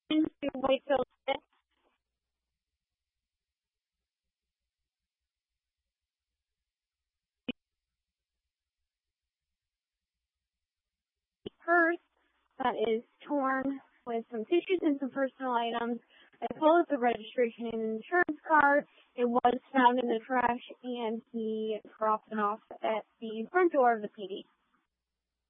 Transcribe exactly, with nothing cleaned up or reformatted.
into Wakefield six. Purse that is torn with some tissues and some personal items, as well as the registration and insurance card. It was found in the trash, and he dropped it off at the front door of the P D.